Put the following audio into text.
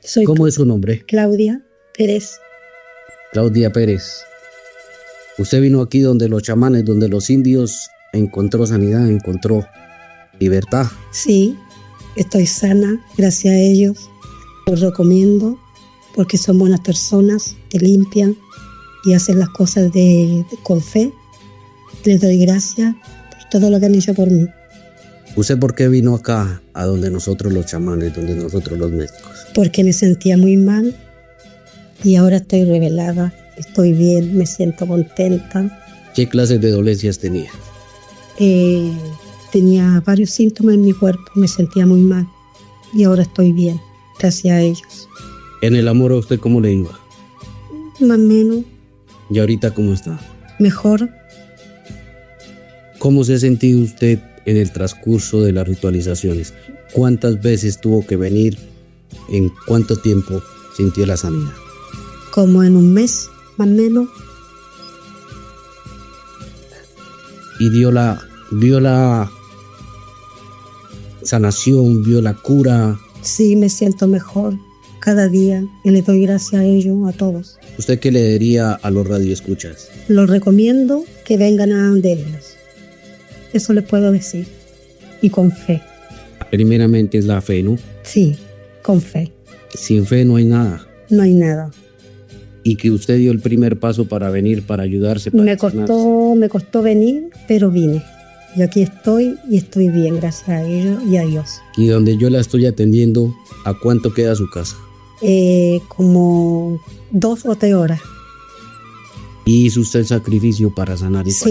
Soy ¿Cómo es su nombre? Claudia Pérez. Claudia Pérez. Usted vino aquí donde los chamanes, donde los indios, encontró sanidad, encontró libertad. Sí, estoy sana, gracias a ellos. Los recomiendo porque son buenas personas, te limpian y hacen las cosas con fe. Les doy gracias por todo lo que han hecho por mí. ¿Usted por qué vino acá, a donde nosotros los chamanes, donde nosotros los médicos? Porque me sentía muy mal y ahora estoy revelada, estoy bien, me siento contenta. ¿Qué clases de dolencias tenía? Tenía varios síntomas en mi cuerpo, me sentía muy mal y ahora estoy bien, gracias a ellos. ¿En el amor a usted cómo le iba? Más o menos. ¿Y ahorita cómo está? Mejor. ¿Cómo se ha sentido usted en el transcurso de las ritualizaciones? ¿Cuántas veces tuvo que venir? ¿En cuánto tiempo sintió la sanidad? Como en un mes, más o menos. ¿Y vio la sanación, vio la cura? Sí, me siento mejor cada día y le doy gracias a ellos, a todos. ¿Usted qué le diría a los radioescuchas? Los recomiendo que vengan a donde ellos. Eso les puedo decir. Y con fe. Primeramente es la fe, ¿no? Sí, con fe. Sin fe no hay nada. No hay nada. Y que usted dio el primer paso para venir, para ayudarse. Para Me costó venir, pero vine. Y aquí estoy y estoy bien, gracias a ellos y a Dios. Y donde yo la estoy atendiendo, ¿a cuánto queda su casa? Como 2 o 3 horas. ¿Y hizo usted el sacrificio para sanar? Sí.